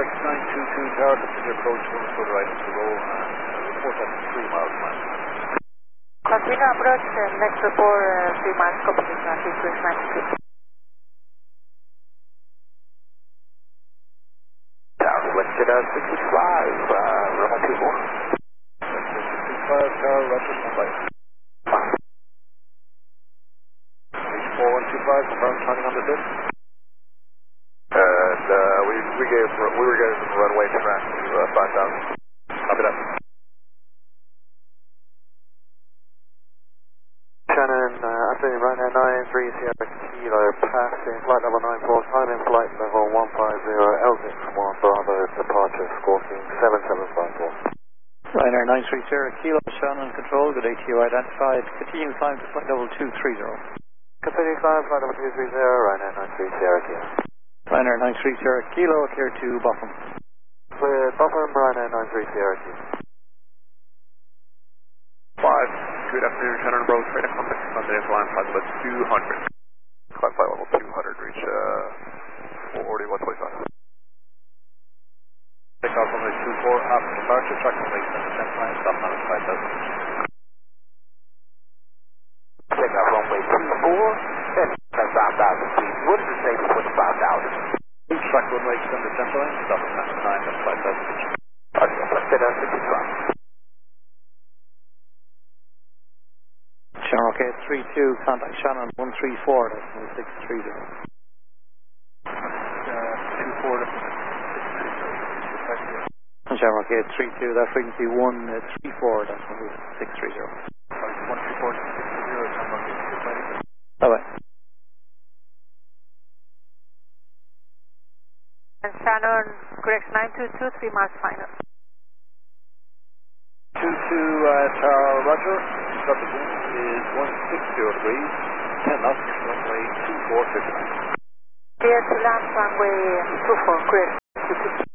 Correct 922 Tower, continue approach, 1 foot right into the roll, and report at 3 miles per hour. Continue approach, next report 3 miles, competition at Correct 922. Tower, Winston 65, runway 24. 65 Tower, Roger, standby. 4125, confirm timing on the disc. And we were getting from runway track to 5,000. Copy that. Shannon, afternoon, right now 93 Sierra Kilo, passing flight level 94, time in flight level 150, Elvis 1 Bravo, departure, squawking 7754. Ryanair 93 Sierra Kilo, Shannon control, good ATO identified, continue climb to flight level 230. Continue climb, flight level 230, Ryanair 93 Sierra Kilo. Ryanair 93 Sierra Kilo, clear to Botham. Clear Botham, Ryanair 93 Sierra Kilo. 5, good afternoon, Shannon Bravo, straight to contact, Sunday flying flight level 200. Climb flight level 200, reach 4125. Take off runway 24, after departure, track runway 10 line, stop on 5,000. Take off runway 24, then 5,000 feet. What does it say before the 5,000? Track runway 10 line, stop on 9 and 5,000 feet. Okay, let's get out 65. Shannon OK 32, contact Shannon 134, that's 630. 24 Shannon OK 32, that frequency 134, that's 630. 134, 630, bye-bye. And Shannon, correct 922, 3 miles final. 22 Tower, Roger. Traffic wind is 160 degrees, 10 knots, runway 24, 59. Clear to land runway 24, correct.